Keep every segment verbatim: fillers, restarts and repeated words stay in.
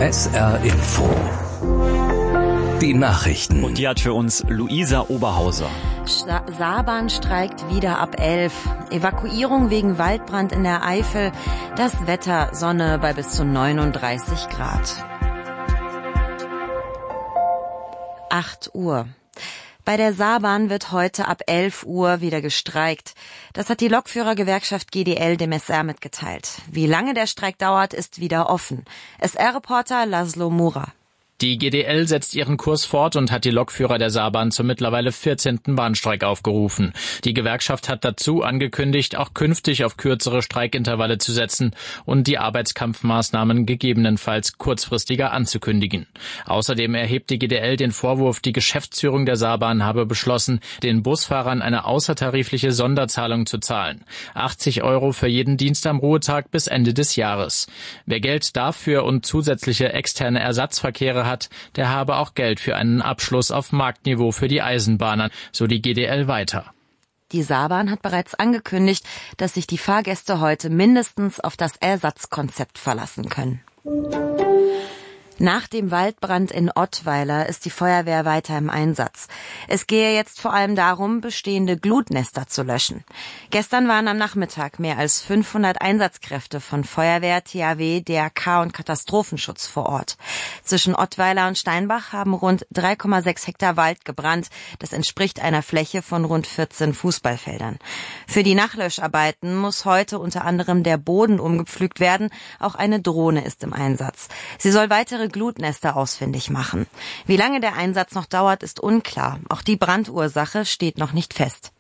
S R Info. Die Nachrichten. Und die hat für uns Luisa Oberhauser. Saarbahn streikt wieder ab elf. Evakuierung wegen Waldbrand in der Eifel. Das Wetter, Sonne bei bis zu neununddreißig Grad. acht Uhr. Bei der Saarbahn wird heute ab elf Uhr wieder gestreikt. Das hat die Lokführergewerkschaft G D L dem S R mitgeteilt. Wie lange der Streik dauert, ist wieder offen. S R-Reporter Laszlo Mura. Die G D L setzt ihren Kurs fort und hat die Lokführer der Saarbahn zum mittlerweile vierzehnten Bahnstreik aufgerufen. Die Gewerkschaft hat dazu angekündigt, auch künftig auf kürzere Streikintervalle zu setzen und die Arbeitskampfmaßnahmen gegebenenfalls kurzfristiger anzukündigen. Außerdem erhebt die G D L den Vorwurf, die Geschäftsführung der Saarbahn habe beschlossen, den Busfahrern eine außertarifliche Sonderzahlung zu zahlen. achtzig Euro für jeden Dienst am Ruhetag bis Ende des Jahres. Wer Geld dafür und zusätzliche externe Ersatzverkehre hat, der habe auch Geld für einen Abschluss auf Marktniveau für die Eisenbahner, so die G D L weiter. Die Saarbahn hat bereits angekündigt, dass sich die Fahrgäste heute mindestens auf das Ersatzkonzept verlassen können. Nach dem Waldbrand in Ottweiler ist die Feuerwehr weiter im Einsatz. Es gehe jetzt vor allem darum, bestehende Glutnester zu löschen. Gestern waren am Nachmittag mehr als fünfhundert Einsatzkräfte von Feuerwehr, T H W, D R K und Katastrophenschutz vor Ort. Zwischen Ottweiler und Steinbach haben rund drei Komma sechs Hektar Wald gebrannt. Das entspricht einer Fläche von rund vierzehn Fußballfeldern. Für die Nachlöscharbeiten muss heute unter anderem der Boden umgepflügt werden. Auch eine Drohne ist im Einsatz. Sie soll weitere Glutnester ausfindig machen. Wie lange der Einsatz noch dauert, ist unklar. Auch die Brandursache steht noch nicht fest.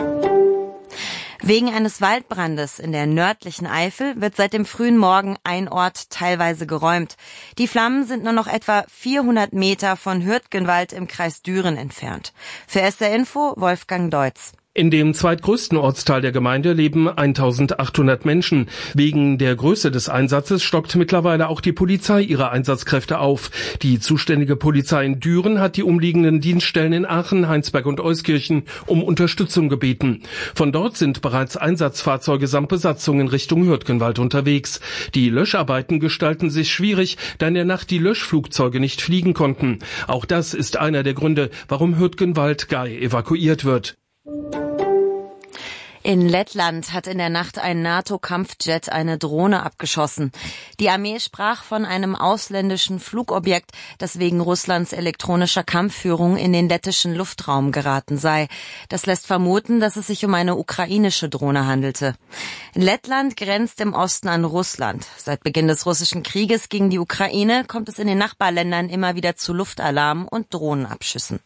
Wegen eines Waldbrandes in der nördlichen Eifel wird seit dem frühen Morgen ein Ort teilweise geräumt. Die Flammen sind nur noch etwa vierhundert Meter von Hürtgenwald im Kreis Düren entfernt. Für S R Info Wolfgang Deutz. In dem zweitgrößten Ortsteil der Gemeinde leben eintausendachthundert Menschen. Wegen der Größe des Einsatzes stockt mittlerweile auch die Polizei ihre Einsatzkräfte auf. Die zuständige Polizei in Düren hat die umliegenden Dienststellen in Aachen, Heinsberg und Euskirchen um Unterstützung gebeten. Von dort sind bereits Einsatzfahrzeuge samt Besatzung in Richtung Hürtgenwald unterwegs. Die Löscharbeiten gestalten sich schwierig, da in der Nacht die Löschflugzeuge nicht fliegen konnten. Auch das ist einer der Gründe, warum Hürtgenwald-Gei evakuiert wird. In Lettland hat in der Nacht ein NATO-Kampfjet eine Drohne abgeschossen. Die Armee sprach von einem ausländischen Flugobjekt, das wegen Russlands elektronischer Kampfführung in den lettischen Luftraum geraten sei. Das lässt vermuten, dass es sich um eine ukrainische Drohne handelte. Lettland grenzt im Osten an Russland. Seit Beginn des russischen Krieges gegen die Ukraine kommt es in den Nachbarländern immer wieder zu Luftalarm und Drohnenabschüssen.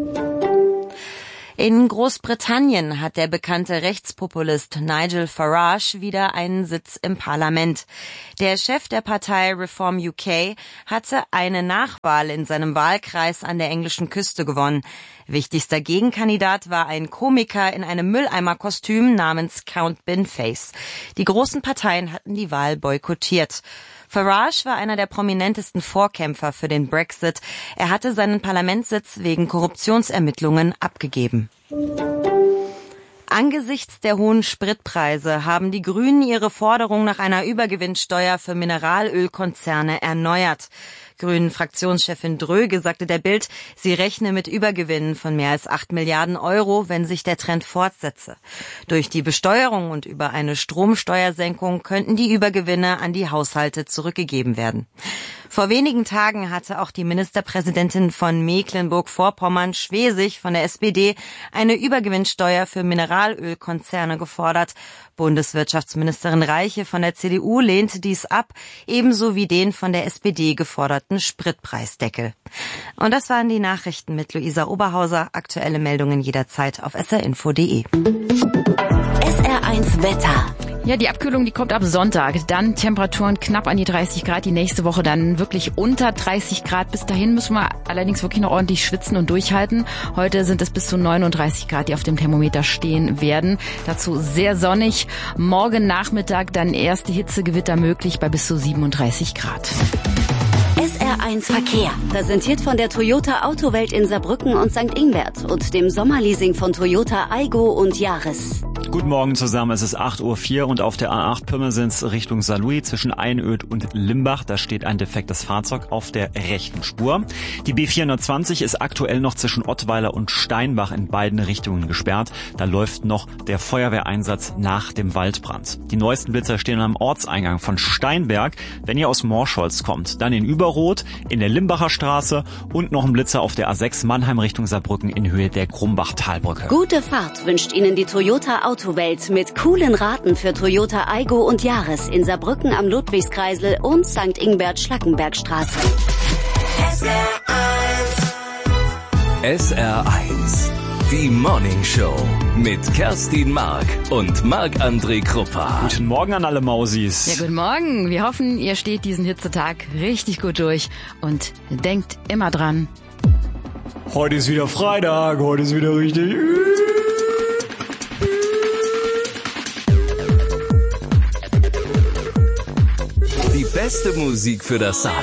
In Großbritannien hat der bekannte Rechtspopulist Nigel Farage wieder einen Sitz im Parlament. Der Chef der Partei Reform U K hatte eine Nachwahl in seinem Wahlkreis an der englischen Küste gewonnen. Wichtigster Gegenkandidat war ein Komiker in einem Mülleimerkostüm namens Count Binface. Die großen Parteien hatten die Wahl boykottiert. Farage war einer der prominentesten Vorkämpfer für den Brexit. Er hatte seinen Parlamentssitz wegen Korruptionsermittlungen abgegeben. Angesichts der hohen Spritpreise haben die Grünen ihre Forderung nach einer Übergewinnsteuer für Mineralölkonzerne erneuert. Grünen-Fraktionschefin Dröge sagte der Bild, sie rechne mit Übergewinnen von mehr als acht Milliarden Euro, wenn sich der Trend fortsetze. Durch die Besteuerung und über eine Stromsteuersenkung könnten die Übergewinne an die Haushalte zurückgegeben werden. Vor wenigen Tagen hatte auch die Ministerpräsidentin von Mecklenburg-Vorpommern, Schwesig von der S P D, eine Übergewinnsteuer für Mineralölkonzerne gefordert. Bundeswirtschaftsministerin Reiche von der C D U lehnte dies ab, ebenso wie den von der S P D geforderten Spritpreisdeckel. Und das waren die Nachrichten mit Luisa Oberhauser. Aktuelle Meldungen jederzeit auf s r info punkt d e. S R eins Wetter. Ja, die Abkühlung, die kommt ab Sonntag. Dann Temperaturen knapp an die dreißig Grad. Die nächste Woche dann wirklich unter dreißig Grad. Bis dahin müssen wir allerdings wirklich noch ordentlich schwitzen und durchhalten. Heute sind es bis zu neununddreißig Grad, die auf dem Thermometer stehen werden. Dazu sehr sonnig. Morgen Nachmittag dann erste Hitzegewitter möglich bei bis zu siebenunddreißig Grad. S R eins Verkehr. Präsentiert von der Toyota Autowelt in Saarbrücken und Sankt Ingbert und dem Sommerleasing von Toyota Aygo und Yaris. Guten Morgen zusammen, es ist acht Uhr vier und auf der A acht Pirmasens Richtung Saarlouis zwischen Einöd und Limbach, da steht ein defektes Fahrzeug auf der rechten Spur. Die B vierhundertzwanzig ist aktuell noch zwischen Ottweiler und Steinbach in beiden Richtungen gesperrt. Da läuft noch der Feuerwehreinsatz nach dem Waldbrand. Die neuesten Blitzer stehen am Ortseingang von Steinberg. Wenn ihr aus Morscholz kommt, dann in Überroth, in der Limbacher Straße und noch ein Blitzer auf der A sechs Mannheim Richtung Saarbrücken in Höhe der Krumbach-Talbrücke. Gute Fahrt wünscht Ihnen die Toyota Auto Welt mit coolen Raten für Toyota Aygo und Yaris in Saarbrücken am Ludwigskreisel und Sankt Ingbert Schlackenbergstraße. S R eins. Die Morning Show mit Kerstin Mark und Marc-André Kruppa. Guten Morgen an alle Mausis. Ja, guten Morgen. Wir hoffen, ihr steht diesen Hitzetag richtig gut durch und denkt immer dran. Heute ist wieder Freitag, heute ist wieder richtig... Die beste Musik für das Saarland.